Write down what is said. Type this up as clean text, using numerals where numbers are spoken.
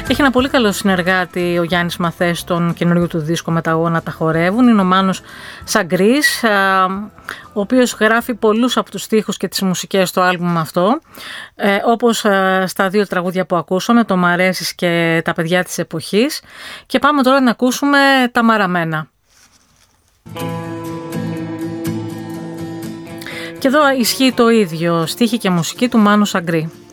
Έχει ένα πολύ καλό συνεργάτη ο Γιάννης Μαθές στον καινούριο του δίσκο «Με τα γόνα τα χορεύουν». Είναι ο Μάνος Σαγκρής, ο οποίος γράφει πολλούς από τους στίχους και τις μουσικές στο άλμπουμ αυτό, όπως στα δύο τραγούδια που ακούσαμε, το «Μ' αρέσεις» και «Τα παιδιά της εποχής». Και πάμε τώρα να ακούσουμε «Τα μαραμένα». Και εδώ ισχύει το ίδιο, στίχη και μουσική του Μάνου Σαγκρή.